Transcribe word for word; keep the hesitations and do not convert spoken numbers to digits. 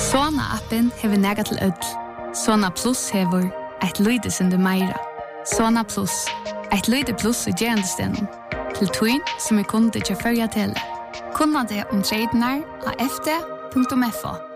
Sona-appen hever nega til ødel. Sona Plus hever et løydesende meira. Sona Plus, et løyde plus i gerandestenen. Til tøyn som er kunde til førja tele. Kunna det om treidenar av f d punktum f o.